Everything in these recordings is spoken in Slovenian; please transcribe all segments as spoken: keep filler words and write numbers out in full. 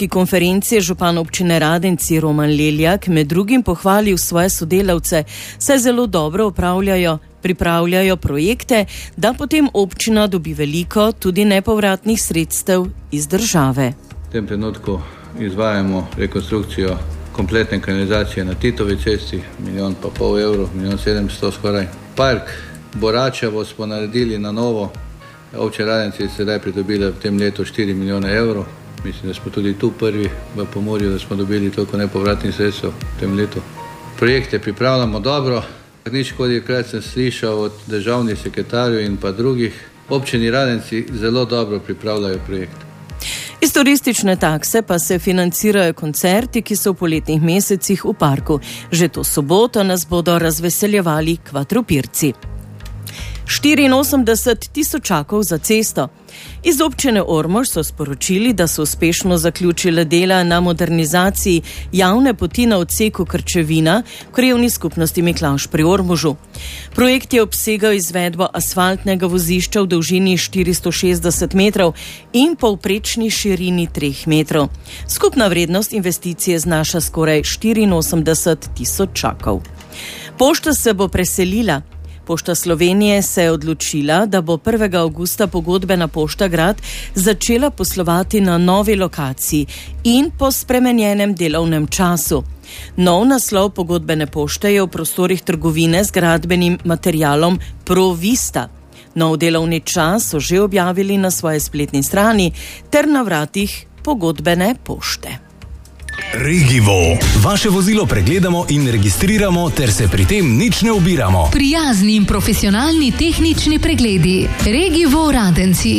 novinarski konferenci je župan občine Radenci Roman Leljak med drugim pohvalil svoje sodelavce, saj zelo dobro upravljajo, pripravljajo projekte, da potem občina dobi veliko tudi nepovratnih sredstev iz države. V tem trenutku izvajamo rekonstrukcijo kompletne kanalizacije na Titovi cesti, milijon pa pol evrov, milijon sedemsto skoraj. Park Boračevo smo naredili na novo. Občina Radenci je sedaj pridobila v tem letu štiri milijone evrov. Mislim, da smo tudi tu prvi v Pomurju, da smo dobili toliko nepovratnih sredstev v tem letu. Projekte pripravljamo dobro. Nič kolikrat sem slišal od državnih sekretarjev in pa drugih, občini Radenci zelo dobro pripravljajo projekte. Iz turistične takse pa se financirajo koncerti, ki so v poletnih mesecih v parku. Že to soboto nas bodo razveseljevali Kvatropirci. štiriinosemdeset tisočakov za cesto. Iz občine Ormož so sporočili, da so uspešno zaključile dela na modernizaciji javne poti na odseku Krčevina v krajevni skupnosti Miklavž pri Ormožu. Projekt je obsegal izvedbo asfaltnega vozišča v dolžini štiristo šestdeset metrov in povprečni širini treh metrov. Skupna vrednost investicije znaša skoraj štiriinosemdeset tisočakov. Pošta se bo preselila. Pošta Slovenije se je odločila, da bo prvega avgusta pogodbena Pošta Grad začela poslovati na novi lokaciji in po spremenjenem delovnem času. Nov naslov pogodbene pošte je v prostorih trgovine z gradbenim materialom Provista. Nov delovni čas so že objavili na svoji spletni strani ter na vratih pogodbene pošte. Regivo. Vaše vozilo pregledamo in registriramo ter se pri tem nič ne ubiramo. Prijazni in profesionalni tehnični pregledi. Regivo Radenci.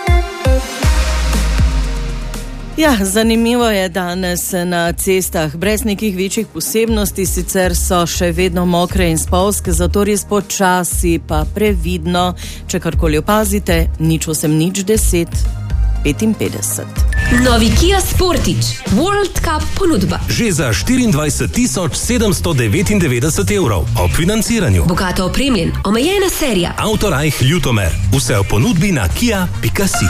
Ja, zanimivo je danes na cestah, brez nekih večjih posebnosti, sicer so še vedno mokre in spolzke, zato res počasi pa previdno, če karkoli opazite, nič osem nič deset petinpetdeset. Novi Kia Sportage World Cup ponudba. Že za štiriindvajset tisoč sedemsto devetindevetdeset evrov ob financiranju. Bogato opremljen, omejena serija. Autorajh Ljutomer. Vse v ponudbi na kia pika si.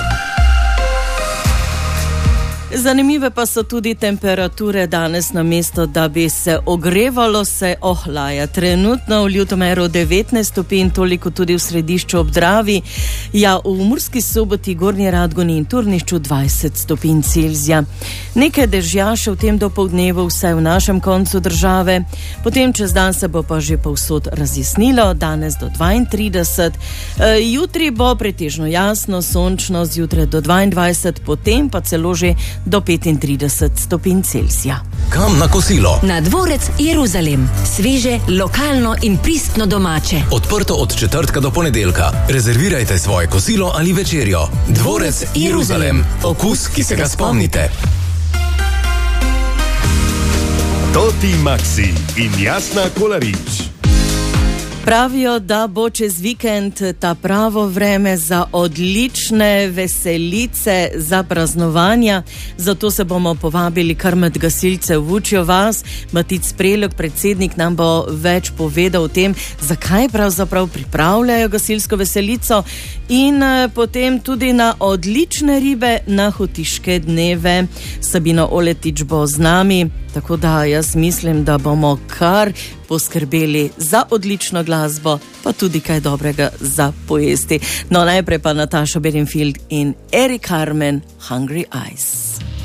Zanimive pa so tudi temperature danes, namesto da bi se ogrevalo, se ohlaja. Trenutno v Ljutomeru devetnajst stopinj, toliko tudi v središču ob Dravi. Ja, v Murski Soboti, Gornji Radgoni in Turnišču dvajset stopinj Celzija. Nekaj dežja še v tem dopoldnevu, vsaj v našem koncu države. Potem čez dan se bo pa že povsod razjasnilo, danes do dvaintrideset. E, jutri bo pretežno jasno, sončno, zjutraj do dvaindvajset, potem pa celo že do petintrideset stopinj Celzija. Kam na kosilo? Na Dvorec Jeruzalem. Sveže, lokalno in pristno domače. Odprto od četrtka do ponedeljka. Rezervirajte svoje kosilo ali večerjo. Dvorec Jeruzalem. Okus, ki se ga spomnite. Toti Maxi in Jasna Kolarič. Pravijo, da bo čez vikend ta pravo vreme za odlične veselice, za praznovanja. Zato se bomo povabili kar med gasilce v Vučjo vas. Matic Prelog, predsednik, nam bo več povedal o tem, zakaj pravzaprav pripravljajo gasilsko veselico in potem tudi na odlične ribe na Hotiške dneve. Sabino Oletič bo z nami, tako da jaz mislim, da bomo kar poskrbeli za odlično glasbo, pa tudi kaj dobrega za pojesti. No, najprej pa Nataša Bedingfield in Eric Carmen, Hungry Eyes.